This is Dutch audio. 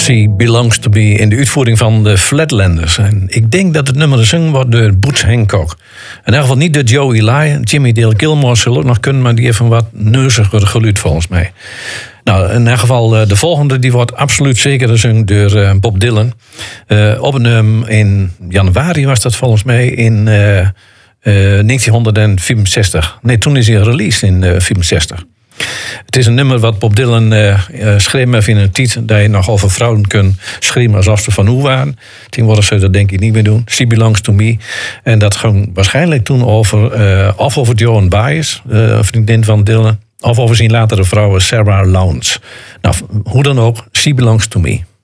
She Belongs to Me in de uitvoering van de Flatlanders. En ik denk dat het nummer gezongen wordt door Boots Hancock. In ieder geval niet door Joey Ely. Jimmy Dale Gilmore zal ook nog kunnen, maar die heeft een wat neuziger geluid volgens mij. Nou, in ieder geval de volgende die wordt absoluut zeker gezongen door Bob Dylan. Opgenomen in januari was dat volgens mij in 1964. Nee, toen is hij released in 1964. Het is een nummer wat Bob Dylan schreef in een tijd dat je nog over vrouwen kunt schreeuwen alsof ze van hoe waren. Tegenwoordig zou je dat denk ik niet meer doen. She Belongs to Me. En dat ging waarschijnlijk toen over Joan Baez, vriendin van Dylan, of over zijn latere vrouw Sarah Lowndes. Nou, hoe dan ook, She Belongs to Me.